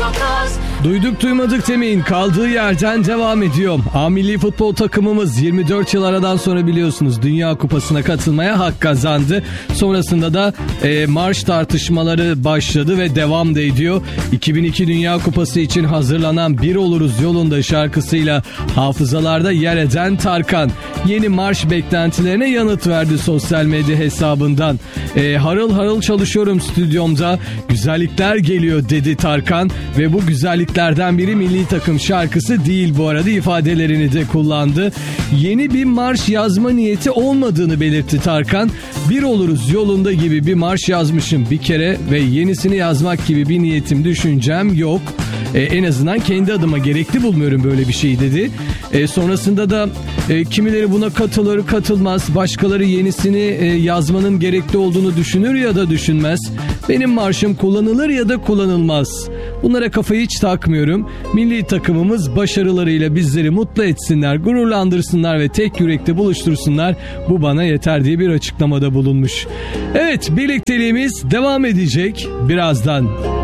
Duyduk duymadık demeyin, kaldığı yerden devam ediyor. A milli futbol takımımız 24 yıl aradan sonra biliyorsunuz Dünya Kupası'na katılmaya hak kazandı. Sonrasında da marş tartışmaları başladı ve devam da ediyor. 2002 Dünya Kupası için hazırlanan Bir Oluruz Yolunda şarkısıyla hafızalarda yer eden Tarkan yeni marş beklentilerine yanıt verdi sosyal medya hesabından. Harıl harıl çalışıyorum stüdyomda, güzellikler geliyor dedi Tarkan ve bu güzelliklerden biri milli takım şarkısı değil bu arada ifadelerini de kullandı. Yeni bir marş yazma niyeti olmadığını belirtti Tarkan. Bir Oluruz Yolunda gibi bir marş yazmışım bir kere ve yenisini yazmak gibi bir niyetim, düşüncem yok. En azından kendi adıma gerekli bulmuyorum böyle bir şey dedi. Sonrasında da kimileri buna katılır katılmaz, başkaları yenisini yazmanın gerekli olduğunu düşünür ya da düşünmez. Benim marşım kullanılır ya da kullanılmaz. Bunlara kafayı hiç takmıyorum. Milli takımımız başarılarıyla bizleri mutlu etsinler, gururlandırsınlar ve tek yürekte buluştursunlar. Bu bana yeter diye bir açıklamada bulunmuş. Evet, birlikteliğimiz devam edecek birazdan.